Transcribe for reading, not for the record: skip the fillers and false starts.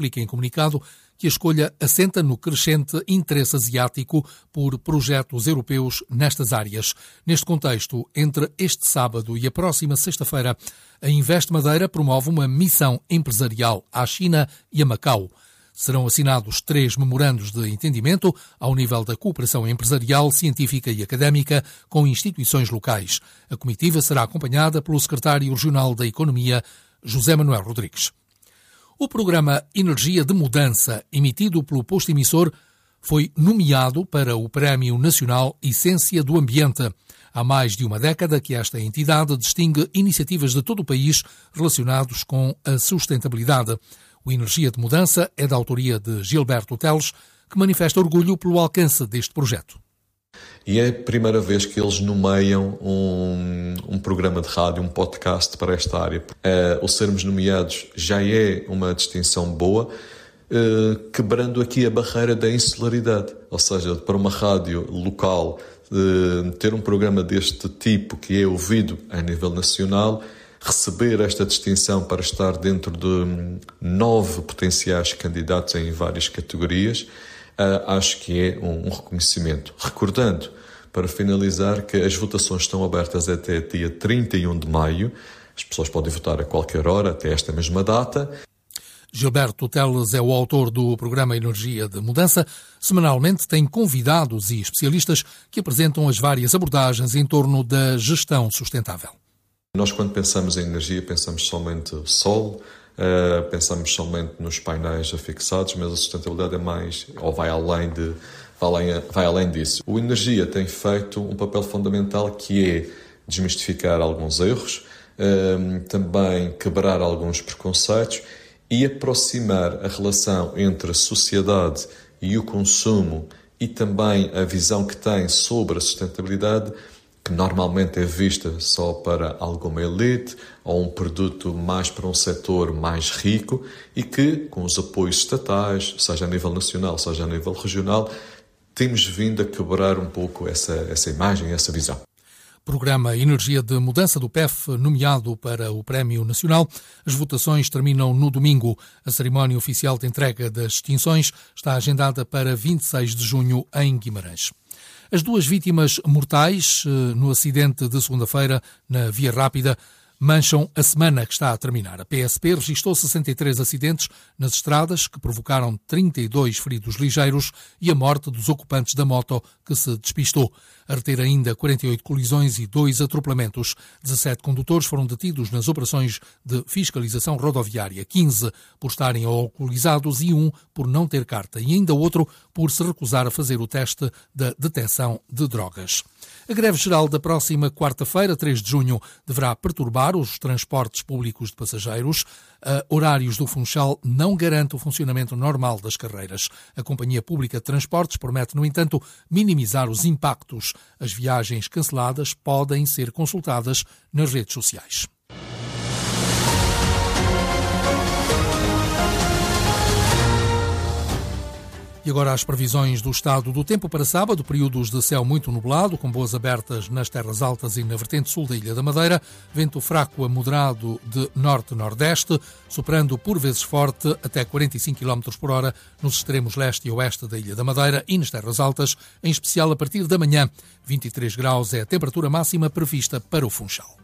explica em comunicado que a escolha assenta no crescente interesse asiático por projetos europeus nestas áreas. Neste contexto, entre este sábado e a próxima sexta-feira, a Invest Madeira promove uma missão empresarial à China e a Macau. Serão assinados 3 memorandos de entendimento ao nível da cooperação empresarial, científica e académica com instituições locais. A comitiva será acompanhada pelo secretário regional da Economia, José Manuel Rodrigues. O programa Energia de Mudança, emitido pelo posto emissor, foi nomeado para o Prémio Nacional Essência do Ambiente. Há mais de uma década que esta entidade distingue iniciativas de todo o país relacionadas com a sustentabilidade. O Energia de Mudança é da autoria de Gilberto Teles, que manifesta orgulho pelo alcance deste projeto. E é a primeira vez que eles nomeiam um programa de rádio, um podcast para esta área. O sermos nomeados já é uma distinção boa, quebrando aqui a barreira da insularidade. Ou seja, para uma rádio local ter um programa deste tipo que é ouvido a nível nacional, receber esta distinção para estar dentro de 9 potenciais candidatos em várias categorias, acho que é um reconhecimento. Recordando, para finalizar, que as votações estão abertas até dia 31 de maio. As pessoas podem votar a qualquer hora, até esta mesma data. Gilberto Teles é o autor do programa Energia de Mudança. Semanalmente tem convidados e especialistas que apresentam as várias abordagens em torno da gestão sustentável. Nós, quando pensamos em energia, pensamos somente no sol, pensamos somente nos painéis afixados, mas a sustentabilidade é mais, ou vai além disso. O Energia tem feito um papel fundamental que é desmistificar alguns erros, também quebrar alguns preconceitos e aproximar a relação entre a sociedade e o consumo e também a visão que tem sobre a sustentabilidade, que normalmente é vista só para alguma elite ou um produto mais para um setor mais rico e que, com os apoios estatais, seja a nível nacional, seja a nível regional, temos vindo a quebrar um pouco essa imagem, essa visão. Programa Energia de Mudança do PEF, nomeado para o Prémio Nacional. As votações terminam no domingo. A cerimónia oficial de entrega das distinções está agendada para 26 de junho em Guimarães. As 2 vítimas mortais no acidente de segunda-feira na Via Rápida mancham a semana que está a terminar. A PSP registrou 63 acidentes nas estradas que provocaram 32 feridos ligeiros e a morte dos ocupantes da moto que se despistou. A reter ainda 48 colisões e 2 atropelamentos. 17 condutores foram detidos nas operações de fiscalização rodoviária, 15 por estarem alcoolizados e 1 por não ter carta e ainda outro por se recusar a fazer o teste da detecção de drogas. A greve geral da próxima quarta-feira, 3 de junho, deverá perturbar os transportes públicos de passageiros. Horários do Funchal não garante o funcionamento normal das carreiras. A Companhia Pública de Transportes promete, no entanto, minimizar os impactos. As viagens canceladas podem ser consultadas nas redes sociais. E agora as previsões do estado do tempo para sábado, períodos de céu muito nublado, com boas abertas nas terras altas e na vertente sul da Ilha da Madeira, vento fraco a moderado de norte-nordeste, soprando por vezes forte até 45 km por hora nos extremos leste e oeste da Ilha da Madeira e nas terras altas, em especial a partir da manhã. 23 graus é a temperatura máxima prevista para o Funchal.